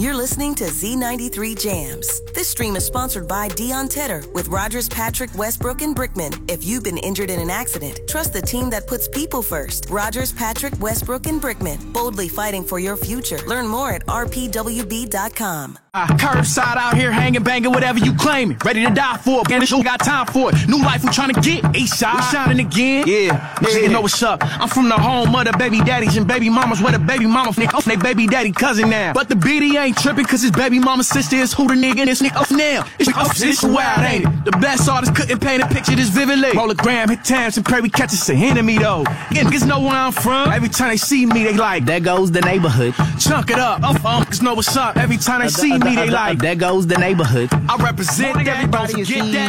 You're listening to Z93 Jams. This stream is sponsored by Deion Tedder with Rogers, Patrick, Westbrook, and Brickman. If you've been injured in an accident, trust the team that puts people first. Rogers, Patrick, Westbrook, and Brickman. Boldly fighting for your future. Learn more at rpwb.com. Curbside out here hanging, banging, whatever you claiming. Ready to die for it. And this got time for it. New life we trying to get. Eastside, we shining again. Yeah, you know what's up. I'm from the home of the baby daddies and baby mamas, where the baby mama they baby daddy cousin now. But the BD ain't tripping cause his baby mama's sister is who the nigga and this nigga off now. It's wild, ain't it? The best artists couldn't paint a picture this vividly. Roll a gram, hit times, and pray we catch us a enemy though. Yeah, niggas know where I'm from. Every time they see me, they like, there goes the neighborhood. Chunk it up, niggas know what's up. Every time they see me, they like, there goes the neighborhood. I represent everybody.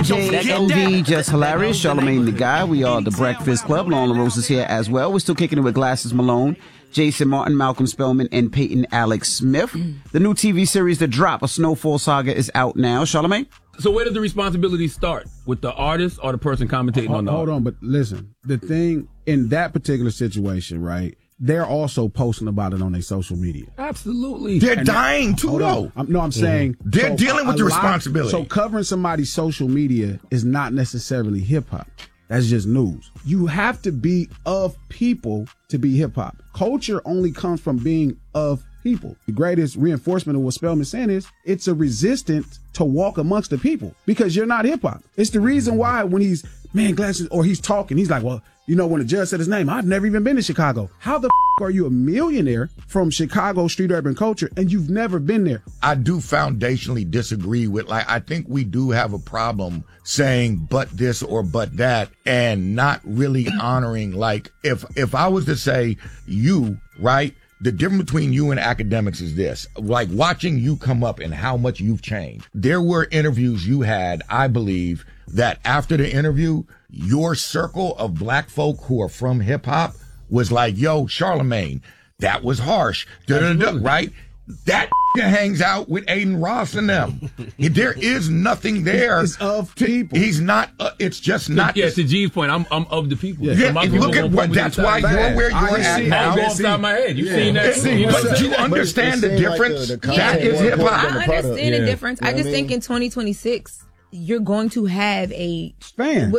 That just hilarious. Charlamagne the Guy. We are the Breakfast Club. Lauren LaRose is here as well. We're still kicking it with Glasses Malone, Jason Martin, Malcolm Spellman, and Peyton Alex Smith. The new TV series, The Drop, A Snowfall Saga, is out now. Charlamagne? So where does the responsibility start? With the artist or the person commentating on the Hold on, but listen. The thing in that particular situation, right, they're also posting about it on their social media. Absolutely. They're dying too, though. I'm saying. They're dealing with the responsibility. So covering somebody's social media is not necessarily hip-hop. That's just news. You have to be of people to be hip-hop. Culture only comes from being of people. The greatest reinforcement of what Spellman's saying is it's a resistance to walk amongst the people because you're not hip-hop. It's the reason why when he's, Glasses, or he's talking, he's like, well, you know, when the judge said his name, I've never even been to Chicago. How the are you a millionaire from Chicago street urban culture and you've never been there? I do foundationally disagree with, I think we do have a problem saying but this or but that and not really honoring, if I was to say you, right? The difference between you and academics is this, like watching you come up and how much you've changed. There were interviews you had, I believe, that after the interview, your circle of black folk who are from hip hop was like, yo, Charlamagne, that was harsh, right? That hangs out with Aiden Ross and them. There is nothing there. It's of people. He's not, it's just not. Yeah, to G's point, I'm of the people. Yeah, look at what, that's why you're where you're at now. Off the top of my head. You've seen that. But you understand the difference? That is hip hop. I understand the difference. I just think in 2026, you're going to have a fan,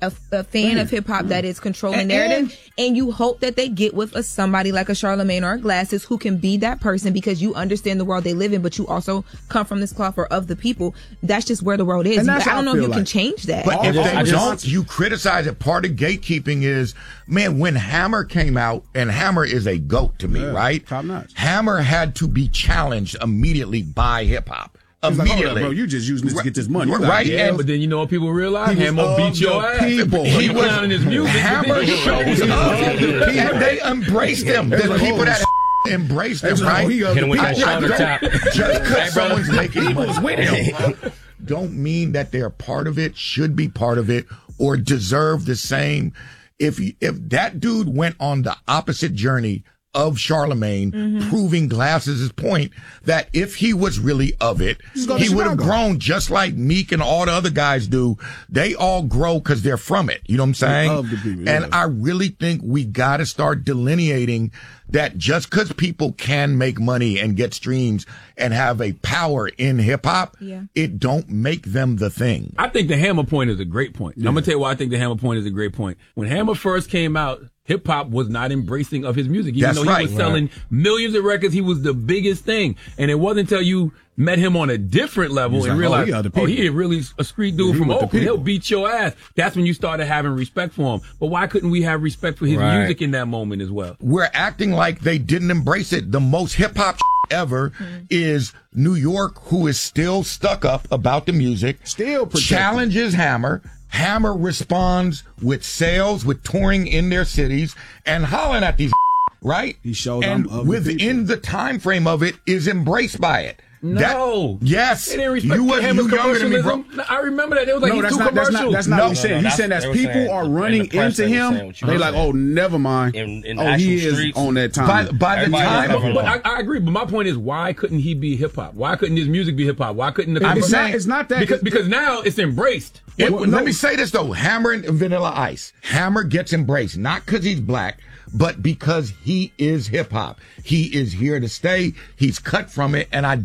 a fan of hip hop that is controlling narrative, and you hope that they get with somebody like a Charlamagne or a Glasses who can be that person because you understand the world they live in, but you also come from this cloth or of the people. That's just where the world is. I don't know if you can change that. But if they don't, you criticize it. Part of gatekeeping is, when Hammer came out, and Hammer is a GOAT to me, right? Top notch. Hammer had to be challenged immediately by hip hop. Immediately, like, bro, you just using this to get this money, right? But then you know what people realize? Hammer beat your ass. People. He was clowning his music. Hammer shows up, and they embraced him. The people that embraced him, right? Hit him with that shoulder tap. Just because someone's making money don't mean that they're part of it, should be part of it, or deserve the same. If that dude went on the opposite journey of Charlamagne, proving Glasses' point that if he was really of it, he would have grown just like Meek and all the other guys do. They all grow because they're from it. You know what I'm saying? And I really think we got to start delineating that just because people can make money and get streams and have a power in hip hop, it don't make them the thing. I think the Hammer point is a great point. I'm going to tell you why I think the Hammer point is a great point. When Hammer first came out, hip hop was not embracing of his music. Even though he was selling millions of records, he was the biggest thing. And it wasn't until you met him on a different level and realized, he ain't really a street dude from Oakland. He'll beat your ass. That's when you started having respect for him. But why couldn't we have respect for his music in that moment as well? We're acting like they didn't embrace it. The most hip hop ever is New York, who is still stuck up about the music, challenges Hammer. Hammer responds with sales, with touring in their cities, and hollering at these, right? He showed and within the time frame of it is embraced by it. No. Yes. They didn't respect Hammer's commercialism. I remember that. It was like, he's too commercial. That's not what he's saying. He's saying as people are running into him, they like, oh, never mind. He is on that time. By the time. But I agree. But my point is, why couldn't he be hip hop? Why couldn't his music be hip hop? Why couldn't it's not that. Because now it's embraced. Let me say this though. Hammer and Vanilla Ice. Hammer gets embraced, not because he's black, but because he is hip hop. He is here to stay. He's cut from it. And I